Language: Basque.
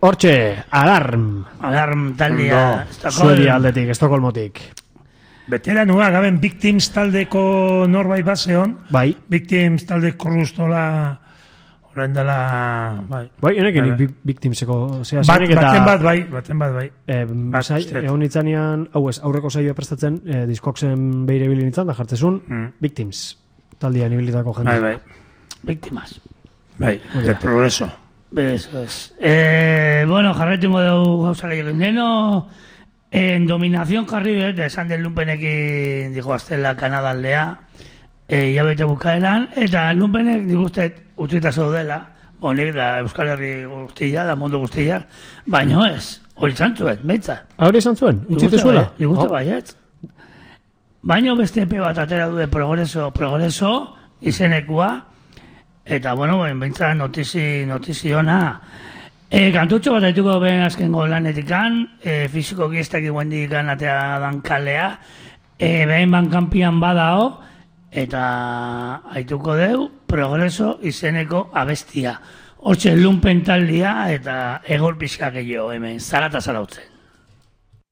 Hortxe, Alarm. Alarm taldea. Suedia aldetik, Estokolmotik. Veteranua, gaben Victims taldeko norbait baseon. Bai. Victims taldeko rustola, orain dela, bai. Bai, enekin Victimseko, baten bat bai. Egon nitzanean, aurreko saioa prestatzen, diskoksen behire bilin nitzan, da jartzezun, Victims taldean ibilitako jende. Bai. Victimas. Bai, de progreso. Eso es. Bueno, jarretingo dugu gauza gehiago. Neno, en dominación jarri dut, esan den lumpenekin dijo aztela Kanada aldea, jabete bukaeran, eta lumpenek digustet utzita zaudela, honik da Euskal Herri guztia, da mundu guztia, baino ez, hori zantzuen, meitza. Hori izan zuen, utzite zuela? Digute baiet. Baino beste epe bat atera du de progreso, izenekua, eta, bueno, bentsa notizi ona. Kantutxo bat haituko ben azkengo lanetikan, fiziko giestak iguendikan atea dan kalea, behin bankampian badao, eta haituko deu, progreso izeneko abestia. Hortxe lumpen taldia eta egol pixka gehiago hemen, zarata zarautzen.